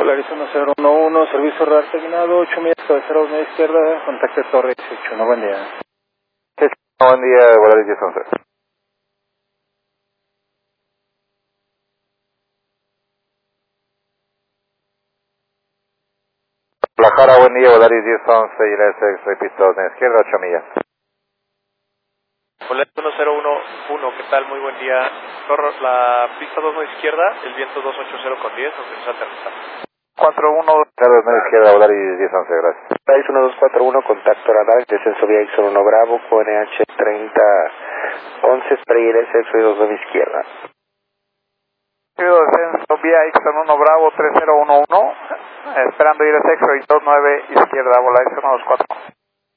Volaris 1011, servicio radar terminado, 8 millas, cabecera 1 izquierda, contacto Torre 18, buen día. Sí, buen día, Volaris 1011. La Jara, buen día, Volaris 1011, y la SX, repito, 1 izquierda, 8 millas. Volaris 1011, ¿qué tal? Muy buen día. La pista 2 izquierda, el viento 280 con 10, nos vamos a aterrizar. 41, Carlos, 9 izquierda, Volaris 1011, gracias. Volaris 1241, contacto radar, descenso vía X1 Bravo, QNH 3011, spray SX 29 izquierda. Descenso vía X1 Bravo 3011, esperando ir a SX 29 izquierda, Volaris 124.